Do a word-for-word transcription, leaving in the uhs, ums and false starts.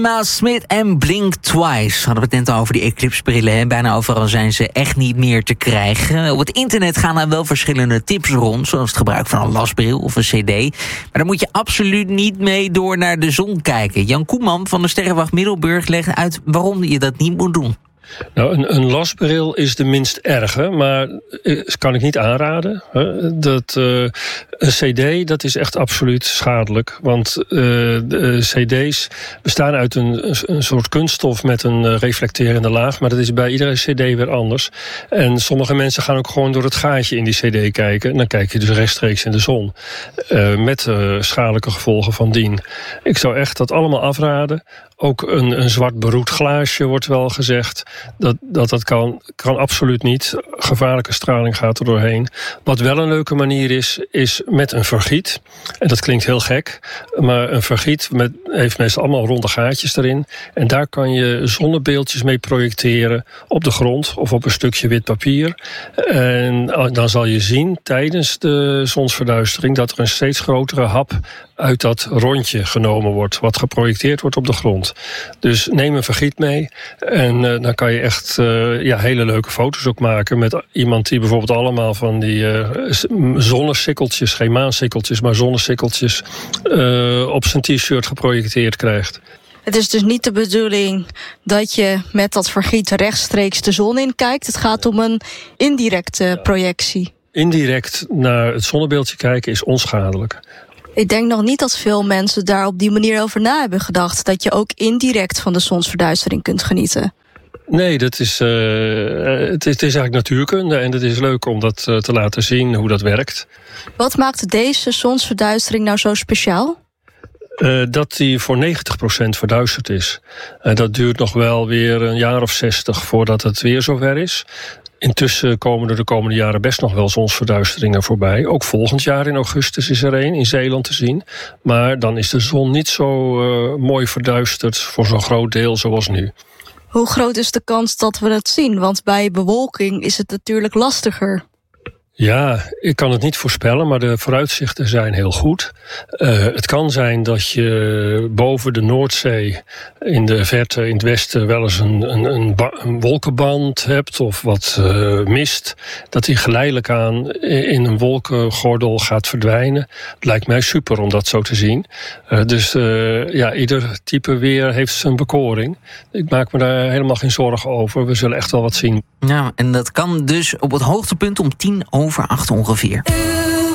Miles Smith en Blink Twice. Hadden we het net over die Eclipse-brillen. Hè? Bijna overal zijn ze echt niet meer te krijgen. Op het internet gaan er wel verschillende tips rond, zoals het gebruik van een lasbril of een cd. Maar daar moet je absoluut niet mee door naar de zon kijken. Jan Koeman van de Sterrenwacht Middelburg legt uit waarom je dat niet moet doen. Nou, een, een lasbril is de minst erge, maar kan ik niet aanraden. Hè? Dat, uh, een cd, dat is echt absoluut schadelijk. Want uh, de cd's bestaan uit een, een soort kunststof met een reflecterende laag, maar dat is bij iedere cd weer anders. En sommige mensen gaan ook gewoon door het gaatje in die cd kijken. En dan kijk je dus rechtstreeks in de zon. Uh, met uh, schadelijke gevolgen van dien. Ik zou echt dat allemaal afraden. Ook een, een zwart beroet glaasje wordt wel gezegd. Dat dat, dat kan, kan absoluut niet. Gevaarlijke straling gaat er doorheen. Wat wel een leuke manier is, is met een vergiet. En dat klinkt heel gek. Maar een vergiet met, heeft meestal allemaal ronde gaatjes erin. En daar kan je zonnebeeldjes mee projecteren op de grond of op een stukje wit papier. En dan zal je zien tijdens de zonsverduistering dat er een steeds grotere hap uit dat rondje genomen wordt, wat geprojecteerd wordt op de grond. Dus neem een vergiet mee en uh, dan kan je echt uh, ja, hele leuke foto's ook maken met iemand die bijvoorbeeld allemaal van die uh, zonnesikkeltjes, geen maansikkeltjes, maar zonnesikkeltjes uh, op zijn t-shirt geprojecteerd krijgt. Het is dus niet de bedoeling dat je met dat vergiet rechtstreeks de zon in kijkt. Het gaat om een indirecte projectie. Indirect naar het zonnebeeldje kijken is onschadelijk. Ik denk nog niet dat veel mensen daar op die manier over na hebben gedacht. Dat je ook indirect van de zonsverduistering kunt genieten. Nee, dat is, uh, het, is, het is eigenlijk natuurkunde. En het is leuk om dat uh, te laten zien hoe dat werkt. Wat maakt deze zonsverduistering nou zo speciaal? Uh, dat die voor negentig procent verduisterd is. Uh, dat duurt nog wel weer een jaar of zestig voordat het weer zover is. Intussen komen er de komende jaren best nog wel zonsverduisteringen voorbij. Ook volgend jaar in augustus is er een in Zeeland te zien. Maar dan is de zon niet zo uh, mooi verduisterd voor zo'n groot deel zoals nu. Hoe groot is de kans dat we het zien? Want bij bewolking is het natuurlijk lastiger. Ja, ik kan het niet voorspellen, maar de vooruitzichten zijn heel goed. Uh, het kan zijn dat je boven de Noordzee in de verte, in het westen, wel eens een, een, een, ba- een wolkenband hebt of wat uh, mist. Dat die geleidelijk aan in een wolkengordel gaat verdwijnen. Het lijkt mij super om dat zo te zien. Uh, dus uh, ja, ieder type weer heeft zijn bekoring. Ik maak me daar helemaal geen zorgen over. We zullen echt wel wat zien. Ja, en dat kan dus op het hoogtepunt om tien over acht ongeveer.